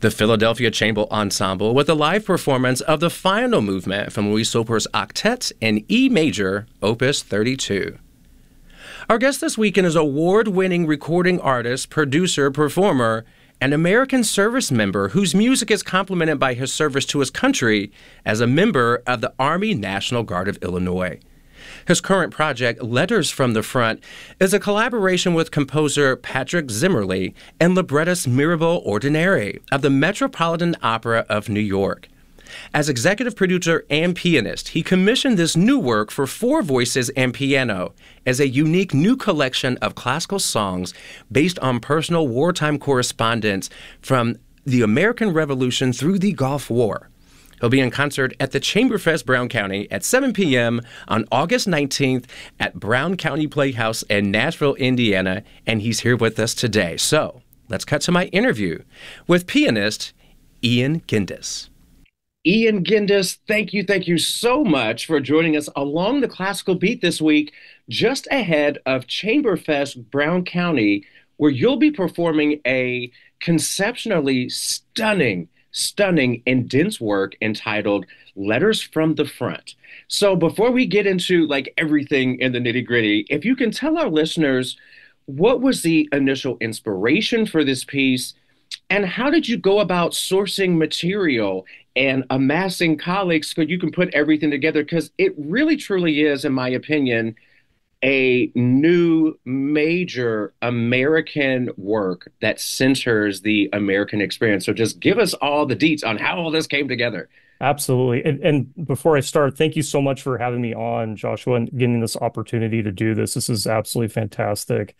The Philadelphia Chamber Ensemble with a live performance of the final movement from Louis Soper's Octet in E major, Opus 32. Our guest this weekend is award-winning recording artist, producer, performer, and American service member whose music is complemented by his service to his country as a member of the Army National Guard of Illinois. His current project, Letters from the Front, is a collaboration with composer Patrick Zimmerli and librettist Mirabel Ordinary of the Metropolitan Opera of New York. As executive producer and pianist, he commissioned this new work for 4 voices and piano as a unique new collection of classical songs based on personal wartime correspondence from the American Revolution through the Gulf War. He'll be in concert at the Chamberfest Brown County at 7 p.m. on August 19th at Brown County Playhouse in Nashville, Indiana, and he's here with us today. So let's cut to my interview with pianist Ian Gendis. Ian Gendis, thank you so much for joining us along the classical beat this week, just ahead of Chamberfest Brown County, where you'll be performing a conceptually stunning and dense work entitled Letters from the Front. So before we get into everything in the nitty-gritty, if you can tell our listeners, what was the initial inspiration for this piece, and how did you go about sourcing material and amassing colleagues so you can put everything together? Because it really truly is, in my opinion, a new major American work that centers the American experience. So just give us all the deets on how all this came together. Absolutely. And before I start, thank you so much for having me on, Joshua, and getting this opportunity to do this. This is absolutely fantastic.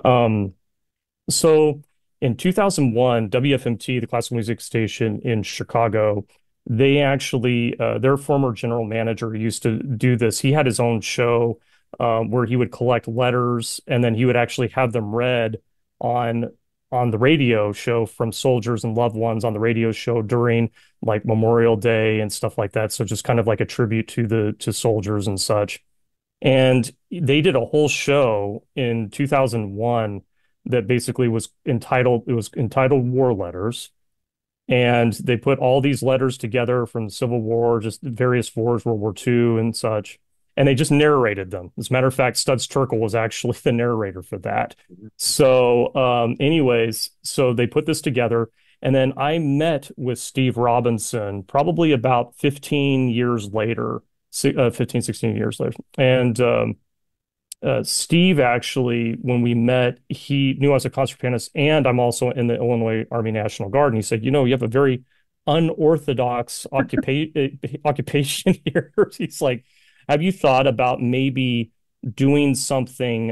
So in 2001, WFMT, the classical music station in Chicago, they actually, their former general manager used to do this. He had his own show where he would collect letters and then he would actually have them read on the radio show from soldiers and loved ones on the radio show during Memorial Day and stuff like that. So just kind of like a tribute to soldiers and such. And they did a whole show in 2001 that basically was entitled War Letters. And they put all these letters together from the Civil War, just various wars, World War II and such. And they just narrated them. As a matter of fact, Studs Terkel was actually the narrator for that. So anyways, so they put this together. And then I met with Steve Robinson probably about 15 years later, 15, 16 years later. And Steve actually, when we met, he knew I was a concert pianist and I'm also in the Illinois Army National Guard. And he said, you have a very unorthodox occupation here. He's like, have you thought about maybe doing something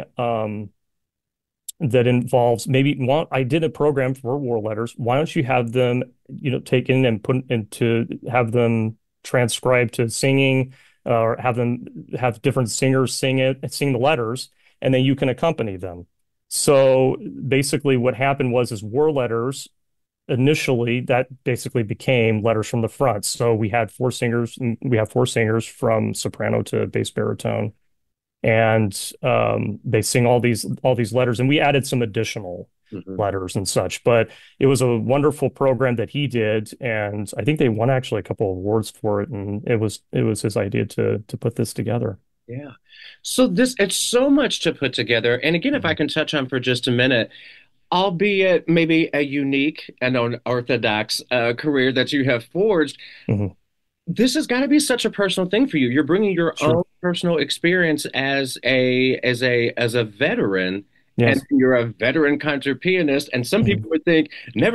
that involves I did a program for War Letters. Why don't you have them, taken and put into have them transcribed to singing, or have different singers sing the letters, and then you can accompany them. So basically what happened is War Letters initially that basically became Letters from the Front. So we had 4 singers, and we have 4 singers from soprano to bass baritone, and they sing all these letters, and we added some additional letters and such. But it was a wonderful program that he did, and I think they won actually a couple of awards for it, and it was his idea to put this together. Yeah. So it's so much to put together. And again, if I can touch on for just a minute, albeit maybe a unique and unorthodox career that you have forged, this has got to be such a personal thing for you. You're bringing your own personal experience as a veteran, Yes. and you're a veteran concert pianist. And some people would think, never